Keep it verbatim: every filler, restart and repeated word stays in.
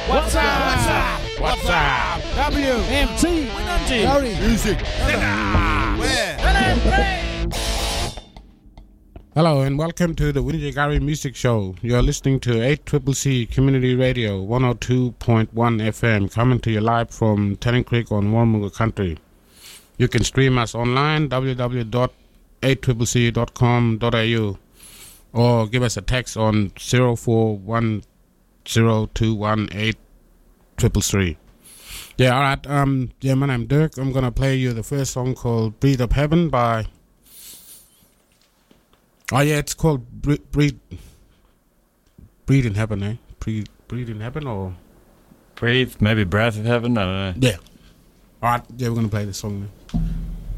What's up? What's up? What's up? W M T Gary Music. Where? Hello and welcome to the Winnie Gary Music Show. You're listening to eight C C C Community Radio one oh two point one F M, coming to you live from Tennant Creek on Warramunga Country. You can stream us online, w w w dot eight c c c dot com dot a u, or give us a text on zero four one zero two one eight triple three. Yeah, all right. Um, yeah, my name's Dirk. I'm gonna play you the first song called "Breathe Up Heaven" by. Oh yeah, it's called Breathe, Breathe, Breathe in Heaven, eh? Breathe, Breathe in Heaven, or Breathe, maybe Breath of Heaven. I don't know. Yeah. All right. Yeah, we're gonna play this song now.